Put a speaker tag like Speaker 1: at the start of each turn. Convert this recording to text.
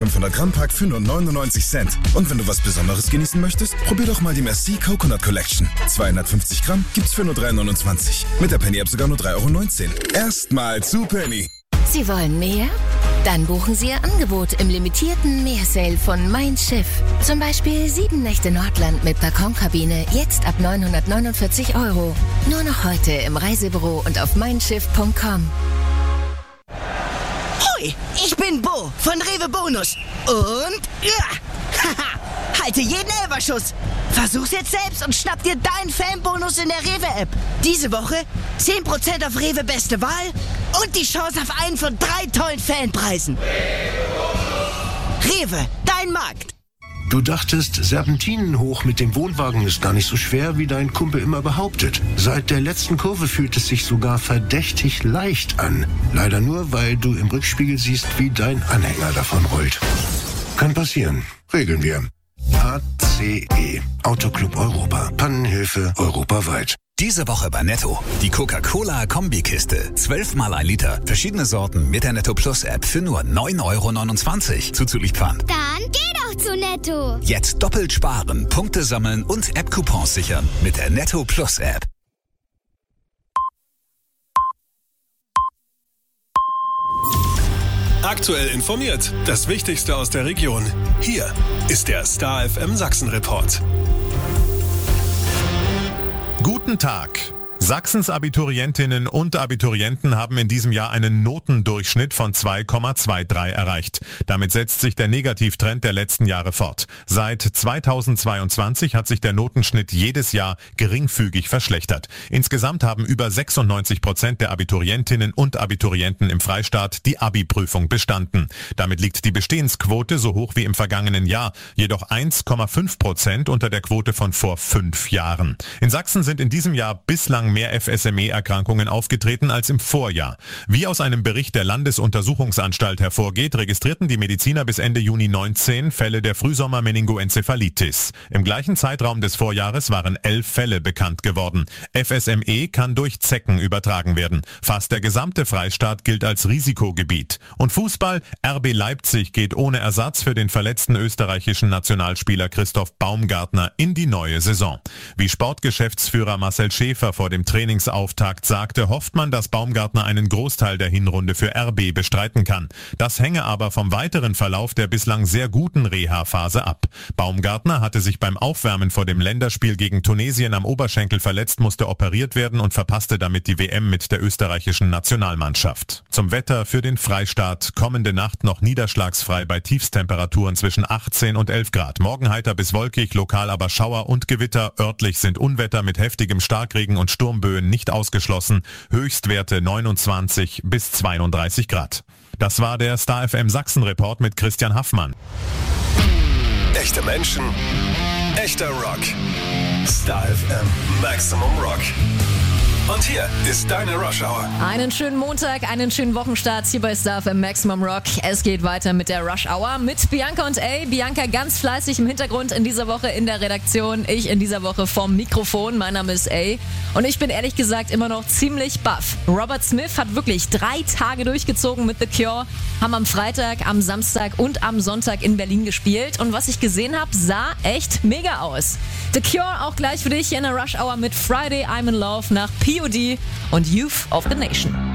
Speaker 1: 500 Gramm Pack für nur 99 Cent. Und wenn du was Besonderes genießen möchtest, probier doch mal die Merci Coconut Collection. 250 Gramm gibt's für nur 3,29. Mit der Penny-App sogar nur 3,19 €. Erstmal zu Penny.
Speaker 2: Sie wollen mehr? Dann buchen Sie Ihr Angebot im limitierten Meersale von Mein Schiff. Zum Beispiel 7 Nächte Nordland mit Balkonkabine, jetzt ab 949 €. Nur noch heute im Reisebüro und auf meinschiff.com.
Speaker 3: Hoi, ich bin Bo von Rewe Bonus. Und halte jeden Elferschuss. Versuch's jetzt selbst und schnapp dir deinen Fanbonus in der Rewe-App. Diese Woche 10% auf Rewe Beste Wahl und die Chance auf einen von 3 tollen Fanpreisen. Rewe, dein Markt.
Speaker 4: Du dachtest, Serpentinen hoch mit dem Wohnwagen ist gar nicht so schwer, wie dein Kumpel immer behauptet. Seit der letzten Kurve fühlt es sich sogar verdächtig leicht an. Leider nur, weil du im Rückspiegel siehst, wie dein Anhänger davon rollt. Kann passieren. Regeln wir. ACE. Autoclub Europa. Pannenhilfe europaweit.
Speaker 5: Diese Woche bei Netto. Die Coca-Cola Kombikiste. 12 mal 1 Liter. Verschiedene Sorten mit der Netto Plus App für nur 9,29 € zuzüglich Pfand.
Speaker 6: Dann geh doch zu Netto.
Speaker 5: Jetzt doppelt sparen, Punkte sammeln und App-Coupons sichern mit der Netto Plus App.
Speaker 7: Aktuell informiert. Das Wichtigste aus der Region. Hier ist der Star FM Sachsen Report.
Speaker 8: Guten Tag. Sachsens Abiturientinnen und Abiturienten haben in diesem Jahr einen Notendurchschnitt von 2,23 erreicht. Damit setzt sich der Negativtrend der letzten Jahre fort. Seit 2022 hat sich der Notenschnitt jedes Jahr geringfügig verschlechtert. Insgesamt haben über 96% der Abiturientinnen und Abiturienten im Freistaat die Abi-Prüfung bestanden. Damit liegt die Bestehensquote so hoch wie im vergangenen Jahr, jedoch 1,5% unter der Quote von vor 5 Jahren. In Sachsen sind in diesem Jahr bislang mehr FSME-Erkrankungen aufgetreten als im Vorjahr. Wie aus einem Bericht der Landesuntersuchungsanstalt hervorgeht, registrierten die Mediziner bis Ende Juni 19 Fälle der Frühsommer-Meningoenzephalitis. Im gleichen Zeitraum des Vorjahres waren 11 Fälle bekannt geworden. FSME kann durch Zecken übertragen werden. Fast der gesamte Freistaat gilt als Risikogebiet. Und Fußball: RB Leipzig geht ohne Ersatz für den verletzten österreichischen Nationalspieler Christoph Baumgartner in die neue Saison. Wie Sportgeschäftsführer Marcel Schäfer vor dem Trainingsauftakt sagte, hofft man, dass Baumgartner einen Großteil der Hinrunde für RB bestreiten kann. Das hänge aber vom weiteren Verlauf der bislang sehr guten Reha-Phase ab. Baumgartner hatte sich beim Aufwärmen vor dem Länderspiel gegen Tunesien am Oberschenkel verletzt, musste operiert werden und verpasste damit die WM mit der österreichischen Nationalmannschaft. Zum Wetter für den Freistaat: kommende Nacht noch niederschlagsfrei bei Tiefstemperaturen zwischen 18 und 11 Grad. Morgen heiter bis wolkig, lokal aber Schauer und Gewitter. Örtlich sind Unwetter mit heftigem Starkregen und Sturmböen nicht ausgeschlossen. Höchstwerte 29 bis 32 Grad. Das war der Star FM Sachsen Report mit Christian Haffmann.
Speaker 7: Echte Menschen, echter Rock. Star FM Maximum Rock. Und hier ist deine Rush Hour.
Speaker 9: Einen schönen Montag, einen schönen Wochenstart hier bei Star FM Maximum Rock. Es geht weiter mit der Rush Hour mit Bianca und A. Bianca ganz fleißig im Hintergrund in dieser Woche in der Redaktion. Ich in dieser Woche vom Mikrofon. Mein Name ist A. Und ich bin ehrlich gesagt immer noch ziemlich baff. Robert Smith hat wirklich 3 Tage durchgezogen mit The Cure. Haben am Freitag, am Samstag und am Sonntag in Berlin gespielt. Und was ich gesehen habe, sah echt mega aus. The Cure auch gleich für dich hier in der Rush Hour mit Friday I'm in Love nach POD und Youth of the Nation.